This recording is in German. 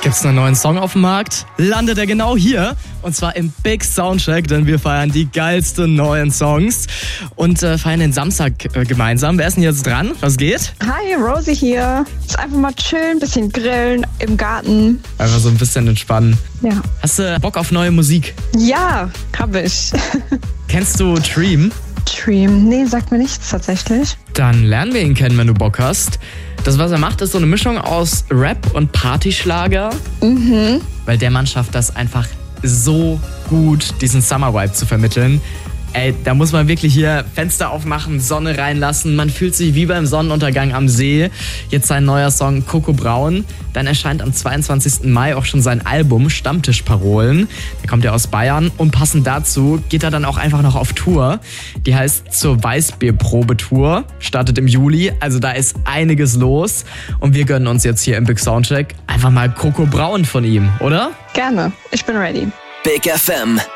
Gibt's einen neuen Song auf dem Markt? Landet er genau hier. Und zwar im Big Soundcheck, denn wir feiern die geilsten neuen Songs. Und feiern den Samstag gemeinsam. Wer ist denn jetzt dran? Was geht? Hi, Rosie hier. Ist einfach mal chillen, bisschen grillen im Garten. Einfach so ein bisschen entspannen. Ja. Hast du Bock auf neue Musik? Ja, hab ich. Kennst du Dream? Dream? Nee, sagt mir nichts tatsächlich. Dann lernen wir ihn kennen, wenn du Bock hast. Das, was er macht, ist so eine Mischung aus Rap und Partyschlager. Weil der Mann schafft das einfach so gut, diesen Summer-Vibe zu vermitteln. Ey, da muss man wirklich hier Fenster aufmachen, Sonne reinlassen. Man fühlt sich wie beim Sonnenuntergang am See. Jetzt sein neuer Song Coco Braun. Dann erscheint am 22. Mai auch schon sein Album Stammtischparolen. Der kommt ja aus Bayern. Und passend dazu geht er dann auch einfach noch auf Tour. Die heißt Zur Weißbier-Probetour. Startet im Juli. Also da ist einiges los. Und wir gönnen uns jetzt hier im Big Soundcheck einfach mal Coco Braun von ihm, oder? Gerne. Ich bin ready. Big FM.